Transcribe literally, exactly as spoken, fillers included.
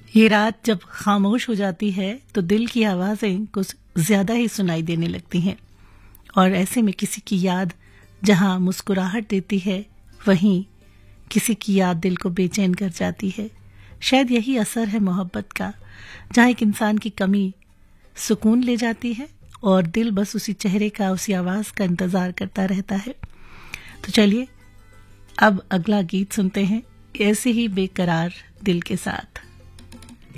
ये रात जब खामोश हो जाती है तो दिल की आवाजें कुछ ज्यादा ही सुनाई देने लगती हैं, और ऐसे में किसी की याद जहां मुस्कुराहट देती है, वहीं किसी की याद दिल को बेचैन कर जाती है। शायद यही असर है मोहब्बत का, जहां एक इंसान की कमी सुकून ले जाती है और दिल बस उसी चेहरे का, उसी आवाज का इंतजार करता रहता है। तो चलिए अब अगला गीत सुनते हैं, ऐसे ही बेकरार दिल के साथ।